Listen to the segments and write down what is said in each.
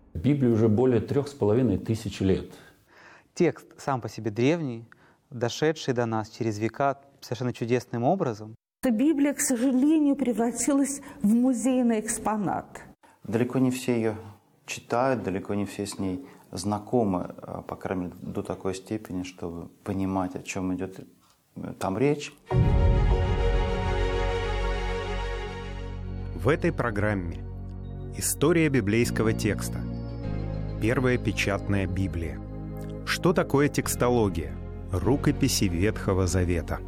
Библии уже более 3500 лет. Текст сам по себе древний, дошедший до нас через века совершенно чудесным образом. Библия, к сожалению, превратилась в музейный экспонат. Далеко не все ее читают, далеко не все с ней знакомы, по крайней мере, до такой степени, чтобы понимать, о чем идет там речь. В этой программе история библейского текста. Первая печатная Библия. Что такое текстология? Рукописи Ветхого Завета.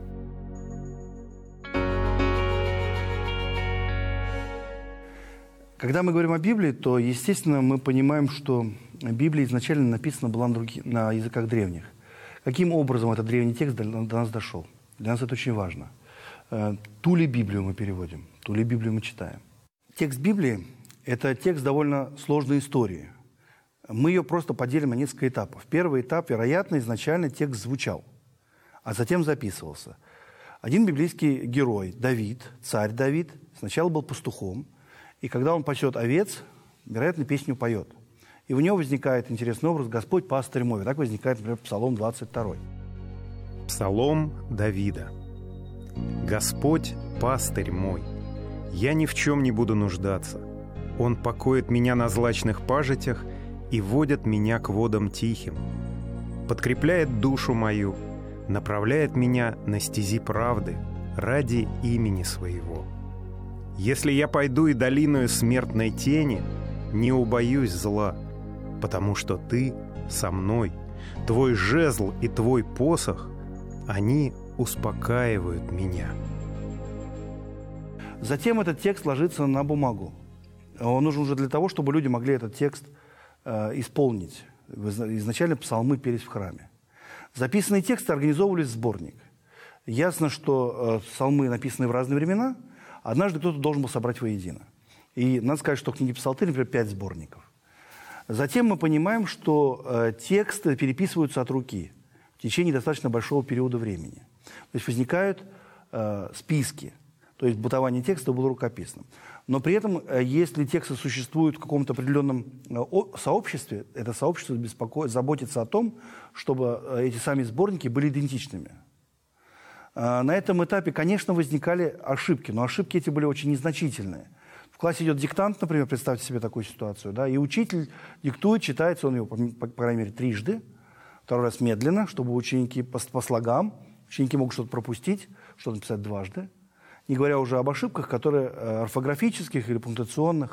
Когда мы говорим о Библии, то, естественно, мы понимаем, что Библия изначально написана была на языках древних. Каким образом этот древний текст до нас дошел? Для нас это очень важно. Ту ли Библию мы переводим, ту ли Библию мы читаем. Текст Библии – это текст довольно сложной истории. Мы ее просто поделим на несколько этапов. Первый этап, вероятно, изначально текст звучал, а затем записывался. Один библейский герой, Давид, царь Давид, сначала был пастухом, и когда он пасет овец, вероятно, песню поет. И у него возникает интересный образ «Господь пастырь мой». Так возникает, например, Псалом 22. Псалом Давида. «Господь пастырь мой, я ни в чем не буду нуждаться. Он покоит меня на злачных пажитях и водит меня к водам тихим. Подкрепляет душу мою, направляет меня на стези правды ради имени своего. Если я пойду и долиною смертной тени, не убоюсь зла, потому что ты со мной, твой жезл и твой посох, они успокаивают меня». Затем этот текст ложится на бумагу. Он нужен уже для того, чтобы люди могли этот текст исполнить. Изначально псалмы пелись в храме. Записанные тексты организовывались в сборник. Ясно, что псалмы, написанные в разные времена, однажды кто-то должен был собрать воедино. И надо сказать, что в книге Псалтырь, например, 5 сборников. Затем мы понимаем, что тексты переписываются от руки в течение достаточно большого периода времени. То есть возникают списки. То есть бытование текста было рукописным. Но при этом, если тексты существуют в каком-то определенном сообществе, это сообщество заботится о том, чтобы эти сами сборники были идентичными. На этом этапе, конечно, возникали ошибки, но ошибки эти были очень незначительные. В классе идет диктант, например, представьте себе такую ситуацию, да, и учитель диктует, читается он его, по крайней мере, трижды, второй раз медленно, чтобы ученики по слогам, ученики могут что-то пропустить, что-то написать дважды. Не говоря уже об ошибках, которые орфографических или пунктуационных.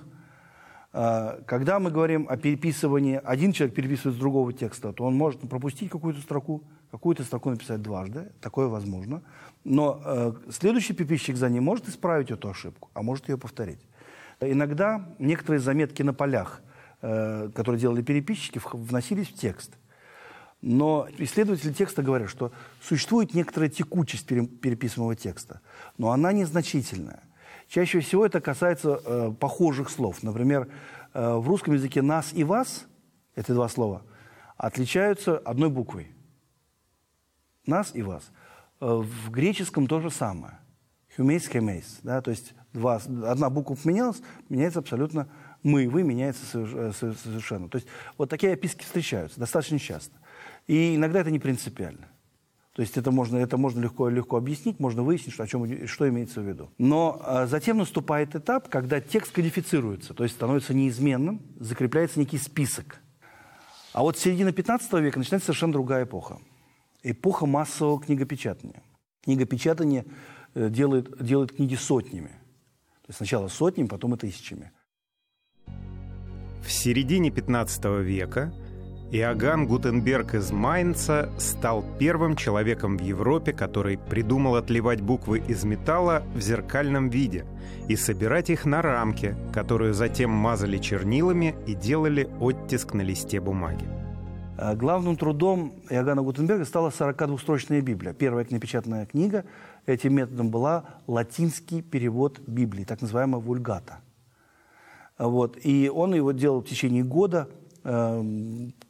Когда мы говорим о переписывании, один человек переписывает с другого текста, то он может пропустить какую-то строку написать дважды, такое возможно. Но следующий переписчик за ним может исправить эту ошибку, а может ее повторить. Иногда некоторые заметки на полях, которые делали переписчики, вносились в текст. Но исследователи текста говорят, что существует некоторая текучесть переписываемого текста, но она незначительная. Чаще всего это касается похожих слов. Например, в русском языке «нас» и «вас» — это два слова — отличаются одной буквой. «Нас» и «вас». В греческом то же самое. «Хумейс», «хемейс». Да? То есть одна буква поменялась, меняется абсолютно «мы», «вы» меняется совершенно. То есть вот такие описки встречаются достаточно часто. И иногда это не принципиально. То есть это можно легко объяснить, можно выяснить, что имеется в виду. Но затем наступает этап, когда текст кодифицируется, то есть становится неизменным, закрепляется некий список. А вот с середины 15 века начинается совершенно другая эпоха. Эпоха массового книгопечатания. Книгопечатание делает книги сотнями. То есть сначала сотнями, потом и тысячами. В середине 15 века Иоганн Гутенберг из Майнца стал первым человеком в Европе, который придумал отливать буквы из металла в зеркальном виде и собирать их на рамке, которую затем мазали чернилами и делали оттиск на листе бумаги. Главным трудом Иоганна Гутенберга стала 42-строчная Библия. Первая напечатанная книга этим методом была латинский перевод Библии, так называемая вульгата. Вот. И он его делал в течение года,